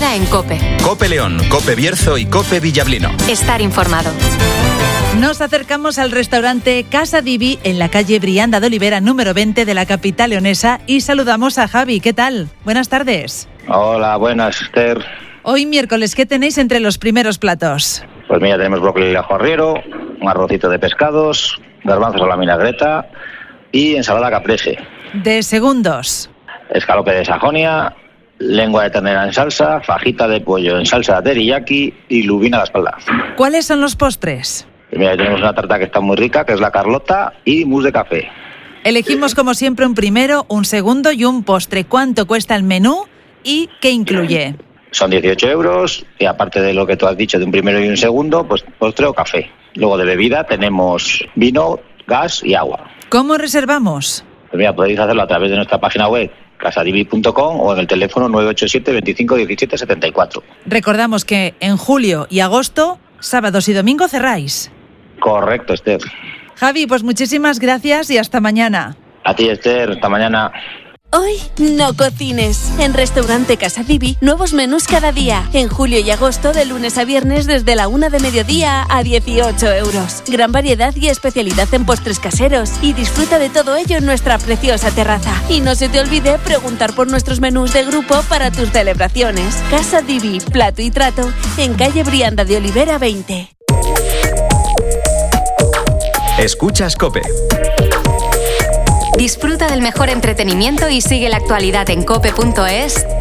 hora en COPE. COPE León, COPE Bierzo y COPE Villablino. Estar informado. Nos acercamos al restaurante Casa Divi en la calle Brianda de Olivera número 20 de la capital leonesa y saludamos a Javi. ¿Qué tal? Buenas tardes. Hola, buenas, Esther. Hoy miércoles, ¿qué tenéis entre los primeros platos? Pues mira, tenemos brócoli ajo arriero, un arrocito de pescados, garbanzos a la vinagreta y ensalada caprese. De segundos. Escalope de Sajonia, lengua de ternera en salsa, fajita de pollo en salsa de teriyaki y lubina a la espalda. ¿Cuáles son los postres? Pues mira, tenemos una tarta que está muy rica, que es la Carlota, y mousse de café. Elegimos como siempre un primero, un segundo y un postre. ¿Cuánto cuesta el menú y qué incluye? Son 18 euros y aparte de lo que tú has dicho de un primero y un segundo, pues postre o café. Luego de bebida tenemos vino, gas y agua. ¿Cómo reservamos? Pues mira, podéis hacerlo a través de nuestra página web casadivi.com o en el teléfono 987 25 17 74. Recordamos que en julio y agosto, sábados y domingo cerráis. Correcto, Esther. Javi, pues muchísimas gracias y hasta mañana. A ti, Esther, hasta mañana. Hoy no cocines. En Restaurante Casa Divi, nuevos menús cada día. En julio y agosto, de lunes a viernes, desde la 1 de mediodía a 18 euros. Gran variedad y especialidad en postres caseros. Y disfruta de todo ello en nuestra preciosa terraza. Y no se te olvide preguntar por nuestros menús de grupo para tus celebraciones. Casa Divi, plato y trato, en calle Brianda de Olivera 20. Escuchas COPE. Disfruta del mejor entretenimiento y sigue la actualidad en cope.es.